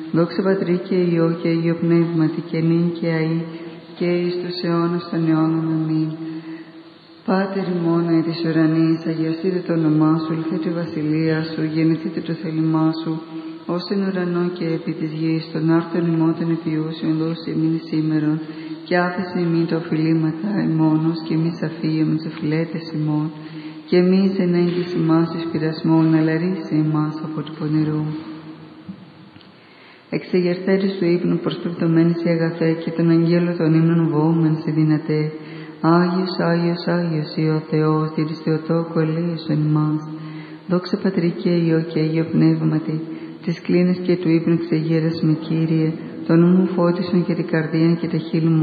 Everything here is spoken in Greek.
Δόξα Πατρί και Υιό και Υιό Πνεύματι και νυν και αεί και εις τους αιώνας των αιώνων. Αμήν. Πάτερ ημών αι της ουρανής, αγιασθήτω το όνομά σου, ελθέτω η βασιλεία σου, γεννηθήτω το θέλημά σου, ως εν ουρανό και επί της γης, των άρτων ημών των επιούσιων δώσει ημίν σήμερον, και άφησε ημίν τα οφειλήματα ημώνος, και εμείς αφήγεμεν τους οφειλέτες ημών, και εμείς εν έγκυς ημάς εις πειρασμόν, αλλά ρίσε ημάς από του πονηρού. Εξεγερθέντες του ύπνου προσπεπτωμένης η αγαθέ, και τον αγγέλο των ύμνων βόουμεν σε δυνατέ. Άγιος, Άγιος, Άγιος ή ο Θεός, δι' της Θεοτόκου ελέησον ημάς. Δόξα Πατρί και Υιό και Υιό Πνεύματι, τις κλίνες και του ύπνου εξεγέρας με Κύριε, το νου μου φώτισον και την καρδία και τα χείλη μου